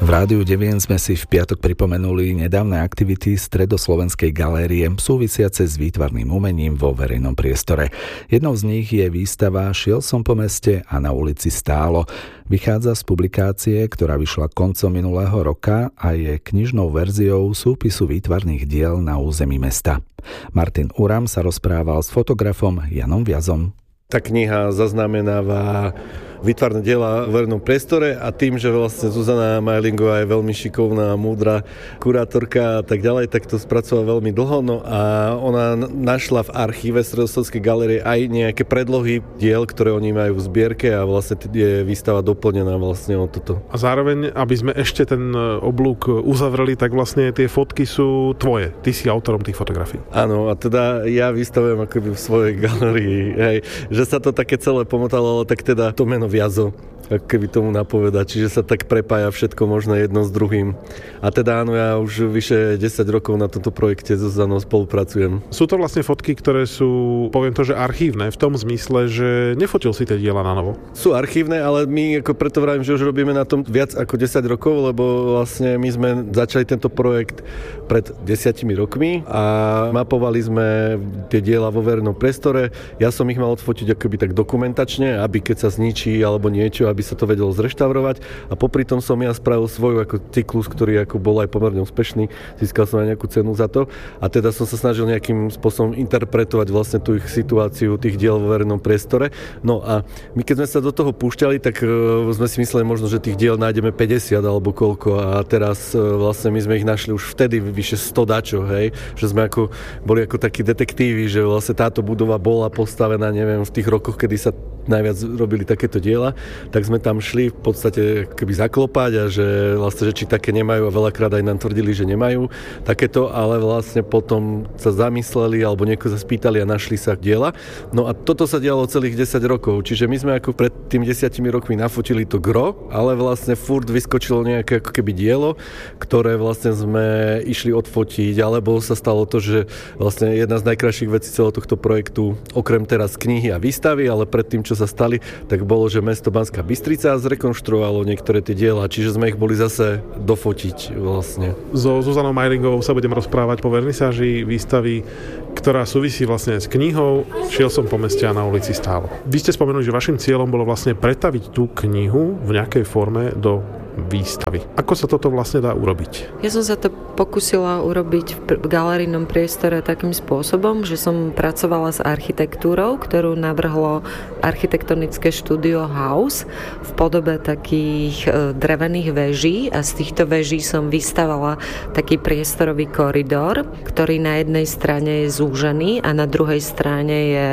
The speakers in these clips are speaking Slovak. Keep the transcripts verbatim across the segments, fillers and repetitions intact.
Rádiu Devín sme si v piatok pripomenuli nedávne aktivity Stredoslovenskej galérie súvisiace s výtvarným umením vo verejnom priestore. Jednou z nich je výstava Šiel som po meste a na ulici stálo. Vychádza z publikácie, ktorá vyšla koncom minulého roka a je knižnou verziou súpisu výtvarných diel na území mesta. Martin Uram sa rozprával s fotografom Janom Viazom. Tá kniha zaznamenáva výtvarné diela v verejnom priestore a tým, že vlastne Zuzana Majlingová je veľmi šikovná, múdra kurátorka a tak ďalej, tak to spracovala veľmi dlho. No a ona našla v archíve Stredoslovenskej galérie aj nejaké predlohy diel, ktoré oni majú v zbierke a vlastne je výstava doplnená vlastne o toto. A zároveň, aby sme ešte ten oblúk uzavreli, tak vlastne tie fotky sú tvoje. Ty si autorom tých fotografií. Áno, a teda ja vystavujem akoby v svojej galérii, hej, že sa to také celé pomotalo, ale tak teda to meno Viazo, ako keby tomu napovedať, čiže sa tak prepája všetko možné jedno s druhým. A teda áno, ja už vyše desať rokov na tomto projekte so Zuzanou spolupracujem. Sú to vlastne fotky, ktoré sú, poviem to, že archívne, v tom zmysle, že nefotil si tie diela na novo. Sú archívne, ale my ako preto vravím, že už robíme na tom viac ako desať rokov, lebo vlastne my sme začali tento projekt pred desiatimi rokmi a mapovali sme tie diela vo verejnom priestore. Ja som ich mal odfotiť akoby tak dokumentačne, aby keď sa zničí alebo niečo, aby sa to vedelo zreštaurovať a popri tom som ja spravil svoju ako cyklus, ktorý ako bol aj pomerne úspešný, získal som aj nejakú cenu za to a teda som sa snažil nejakým spôsobom interpretovať vlastne tú ich situáciu tých diel vo verejnom priestore. No a my keď sme sa do toho púšťali, tak uh, sme si mysleli možno, že tých diel nájdeme päťdesiat alebo koľko a teraz uh, vlastne my sme ich našli už vtedy vyše sto dačo, hej, že sme ako boli ako takí detektívi, že vlastne táto budova bola postavená, neviem, v tých rokoch, kedy sa najviac robili takéto diela, tak sme tam šli v podstate keby zaklopať a že vlastne, že či také nemajú a veľakrát aj nám tvrdili, že nemajú takéto, ale vlastne potom sa zamysleli alebo niekoho sa spýtali a našli sa diela. No a toto sa dialo celých desať rokov, čiže my sme ako pred tým desiatimi rokmi nafotili to gro, ale vlastne furt vyskočilo nejaké ako keby dielo, ktoré vlastne sme išli odfotiť, alebo sa stalo to, že vlastne jedna z najkrajších vecí celého tohto projektu, okrem teraz knihy a výstavy, ale predtým, čo sa stali, tak bolo, že mesto Banská Bystrica zrekonštruovalo niektoré tie diela, čiže sme ich boli zase dofotiť vlastne. So Zuzanou Majlingovou sa budem rozprávať po vernisáži výstavy, ktorá súvisí vlastne s knihou Šiel som po meste a na ulici stálo. Vy ste spomenuli, že vašim cieľom bolo vlastne pretaviť tú knihu v nejakej forme do výstavy. Ako sa toto vlastne dá urobiť? Ja som sa to pokúsila urobiť v galerijnom priestore takým spôsobom, že som pracovala s architektúrou, ktorú navrhlo architektonické štúdio House v podobe takých drevených veží a z týchto veží som vystavala taký priestorový koridor, ktorý na jednej strane je zúžený a na druhej strane je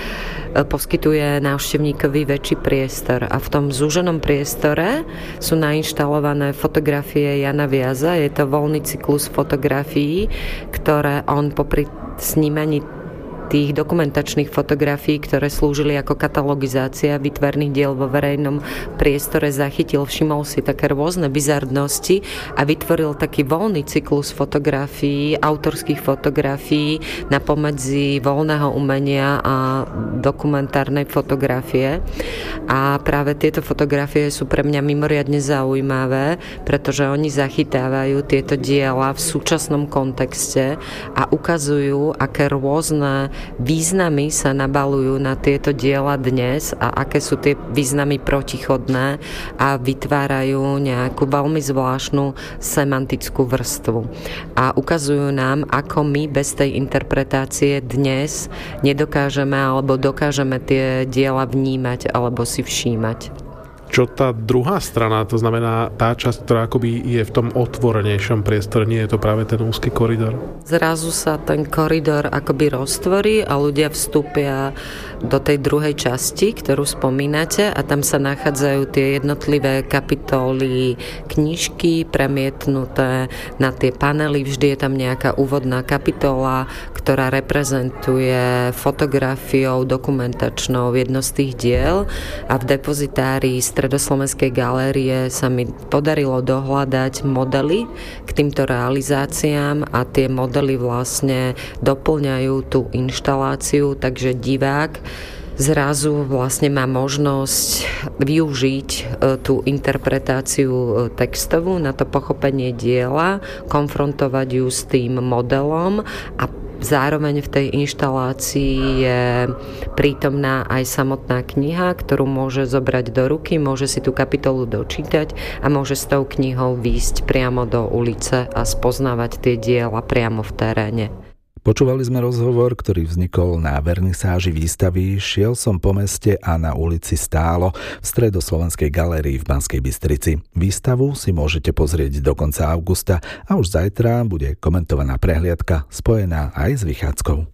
poskytuje návštevníkovi väčší priestor. A v tom zúženom priestore sú nainštalované fotografie Jana Viaza. Je to voľný cyklus fotografií, ktoré on popri snímaní tých dokumentačných fotografií, ktoré slúžili ako katalogizácia výtvarných diel vo verejnom priestore, zachytil, všimol si také rôzne bizardnosti a vytvoril taký voľný cyklus fotografií, autorských fotografií na pomedzi voľného umenia a dokumentárnej fotografie. A práve tieto fotografie sú pre mňa mimoriadne zaujímavé, pretože oni zachytávajú tieto diela v súčasnom kontexte a ukazujú, aké rôzne významy sa nabalujú na tieto diela dnes a aké sú tie významy protichodné a vytvárajú nejakú veľmi zvláštnu semantickú vrstvu. A ukazujú nám, ako my bez tej interpretácie dnes nedokážeme alebo dokážeme tie diela vnímať alebo si všímať. Čo tá druhá strana, to znamená tá časť, ktorá akoby je v tom otvorenejšom priestore, nie je to práve ten úzky koridor? Zrazu sa ten koridor akoby roztvorí a ľudia vstúpia do tej druhej časti, ktorú spomínate a tam sa nachádzajú tie jednotlivé kapitoly knižky premietnuté na tie panely. Vždy je tam nejaká úvodná kapitola, ktorá reprezentuje fotografiou dokumentačnou jedno z tých diel a v depozitárii Stredoslovenskej galérie sa mi podarilo dohľadať modely k týmto realizáciám a tie modely vlastne doplňajú tú inštaláciu, takže divák zrazu vlastne má možnosť využiť tú interpretáciu textovú na to pochopenie diela, konfrontovať ju s tým modelom a zároveň v tej inštalácii je prítomná aj samotná kniha, ktorú môže zobrať do ruky, môže si tú kapitolu dočítať a môže s tou knihou výjsť priamo do ulice a spoznávať tie diela priamo v teréne. Počúvali sme rozhovor, ktorý vznikol na vernisáži výstavy Šiel som po meste a na ulici Stálo v Stredoslovenskej galérii v Banskej Bystrici. Výstavu si môžete pozrieť do konca augusta a už zajtra bude komentovaná prehliadka spojená aj s vychádzkou.